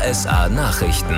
RSA Nachrichten.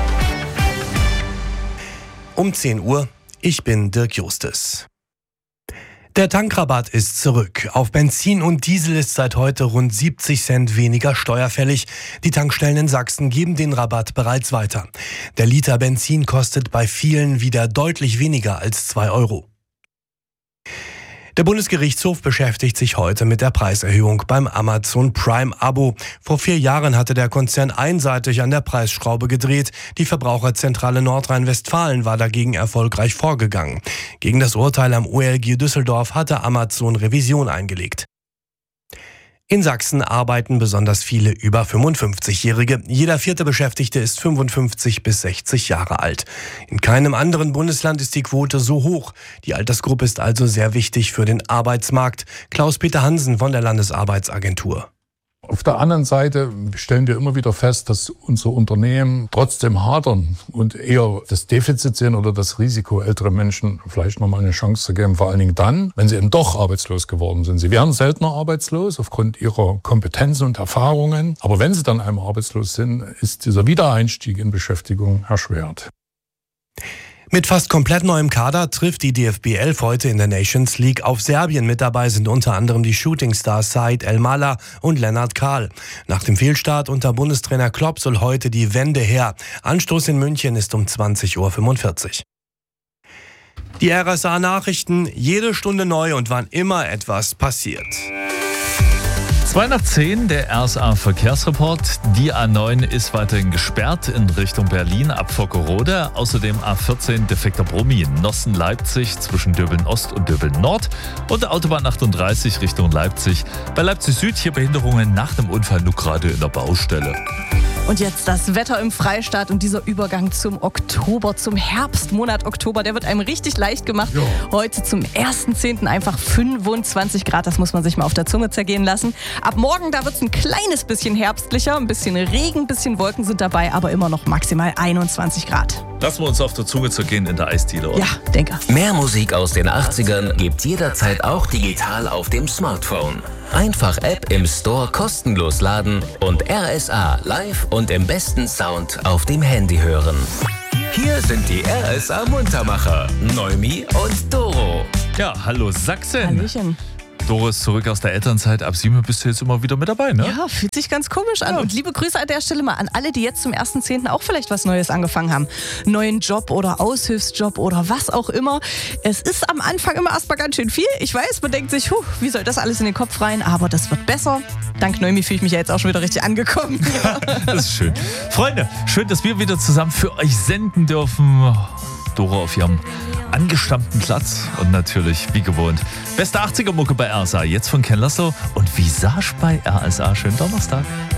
Um 10 Uhr, ich bin Dirk Justes. Der Tankrabatt ist zurück. Auf Benzin und Diesel ist seit heute rund 70 Cent weniger steuerfällig. Die Tankstellen in Sachsen geben den Rabatt bereits weiter. Der Liter Benzin kostet bei vielen wieder deutlich weniger als 2 Euro. Der Bundesgerichtshof beschäftigt sich heute mit der Preiserhöhung beim Amazon Prime-Abo. Vor 4 Jahren hatte der Konzern einseitig an der Preisschraube gedreht. Die Verbraucherzentrale Nordrhein-Westfalen war dagegen erfolgreich vorgegangen. Gegen das Urteil am OLG Düsseldorf hatte Amazon Revision eingelegt. In Sachsen arbeiten besonders viele über 55-Jährige. Jeder 4. Beschäftigte ist 55 bis 60 Jahre alt. In keinem anderen Bundesland ist die Quote so hoch. Die Altersgruppe ist also sehr wichtig für den Arbeitsmarkt. Klaus-Peter Hansen von der Landesarbeitsagentur. Auf der anderen Seite stellen wir immer wieder fest, dass unsere Unternehmen trotzdem hadern und eher das Defizit sehen oder das Risiko, ältere Menschen vielleicht nochmal eine Chance zu geben. Vor allen Dingen dann, wenn sie eben doch arbeitslos geworden sind. Sie werden seltener arbeitslos aufgrund ihrer Kompetenzen und Erfahrungen. Aber wenn sie dann einmal arbeitslos sind, ist dieser Wiedereinstieg in Beschäftigung erschwert. Mit fast komplett neuem Kader trifft die DFB 11 heute in der Nations League auf Serbien. Mit dabei sind unter anderem die Shootingstars Said El-Mala und Lennart Kahl. Nach dem Fehlstart unter Bundestrainer Klopp soll heute die Wende her. Anstoß in München ist um 20:45 Uhr. Die RSA-Nachrichten, jede Stunde neu und wann immer etwas passiert. 9:10, der RSA-Verkehrsreport. Die A9 ist weiterhin gesperrt in Richtung Berlin ab Vockerode. Außerdem A14 defekter Brummi in Nossen-Leipzig zwischen Döbeln-Ost und Döbeln-Nord. Und der Autobahn 38 Richtung Leipzig. Bei Leipzig Süd hier Behinderungen nach dem Unfall nur gerade in der Baustelle. Und jetzt das Wetter im Freistaat und dieser Übergang zum Oktober, zum Herbstmonat Oktober, der wird einem richtig leicht gemacht. Ja. Heute zum 1.10. einfach 25 Grad, das muss man sich mal auf der Zunge zergehen lassen. Ab morgen, da wird es ein kleines bisschen herbstlicher, ein bisschen Regen, ein bisschen Wolken sind dabei, aber immer noch maximal 21 Grad. Lassen wir uns auf der Zunge zergehen in der Eisdiele, oder? Ja, denke. Mehr Musik aus den 80ern gibt's jederzeit auch digital auf dem Smartphone. Einfach App im Store kostenlos laden und RSA live und im besten Sound auf dem Handy hören. Hier sind die RSA Muntermacher, Noemi und Doro. Ja, hallo Sachsen. Hallöchen. Doro ist zurück aus der Elternzeit. Ab 7 bist du jetzt immer wieder mit dabei, ne? Ja, fühlt sich ganz komisch an. Ja. Und liebe Grüße an der Stelle mal an alle, die jetzt zum 1.10. auch vielleicht was Neues angefangen haben. Neuen Job oder Aushilfsjob oder was auch immer. Es ist am Anfang immer erstmal ganz schön viel. Ich weiß, man denkt sich, wie soll das alles in den Kopf rein? Aber das wird besser. Dank Noemi fühle ich mich ja jetzt auch schon wieder richtig angekommen. Das ist schön. Freunde, schön, dass wir wieder zusammen für euch senden dürfen. Doro auf ihrem angestammten Platz und natürlich, wie gewohnt, beste 80er-Mucke bei RSA, jetzt von Ken Laszlo und Visage bei RSA. Schönen Donnerstag.